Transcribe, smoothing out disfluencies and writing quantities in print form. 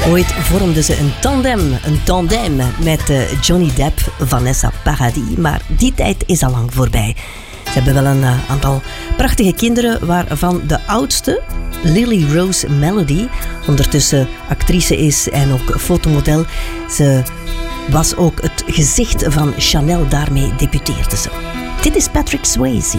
Ooit vormden ze een tandem met Johnny Depp, Vanessa Paradis. Maar die tijd is al lang voorbij. Ze hebben wel een aantal prachtige kinderen, waarvan de oudste, Lily Rose Melody, ondertussen actrice is en ook fotomodel. Ze was ook het gezicht van Chanel, daarmee debuteerde ze. Dit is Patrick Swayze.